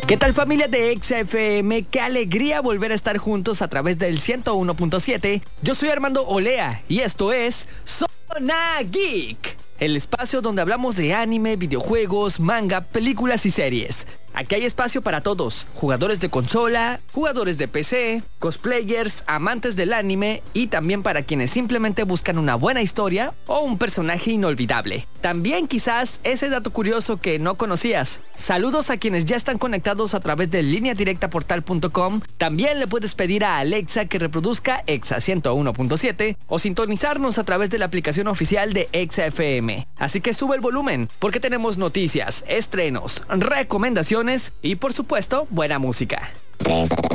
¿Qué tal, familia de Exa FM? Qué alegría volver a estar juntos a través del 101.7. Yo soy Armando Olea y esto es Zona Geek, el espacio donde hablamos de anime, videojuegos, manga, películas y series. Aquí hay espacio para todos: jugadores de consola, jugadores de PC, cosplayers, amantes del anime y también para quienes simplemente buscan una buena historia o un personaje inolvidable. También quizás ese dato curioso que no conocías. Saludos a quienes ya están conectados a través de lineadirectaportal.com. También le puedes pedir a Alexa que reproduzca Exa 101.7 o sintonizarnos a través de la aplicación oficial de Exa FM. Así que sube el volumen porque tenemos noticias, estrenos, recomendaciones y por supuesto buena música. 3, 2,